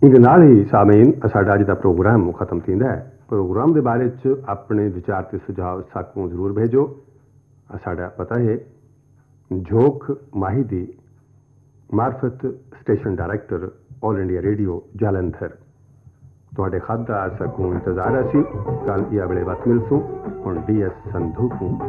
ਇਹਦੇ ਨਾਲ ਹੀ ਸਾਮੀਨ ਸਾਡਾ ਅੱਜ ਦਾ प्रोग्राम खत्म थींदा है। प्रोग्राम के बारे च अपने विचार ते सुझाव साकू जरूर भेजो। साडा पता है झोक माहिदी मार्फत station director all India radio Jalandhar. तुहाडे खत दा साकू इंतजार असी कल इह वेले वक्त मिलसूं। हुण DS संधू को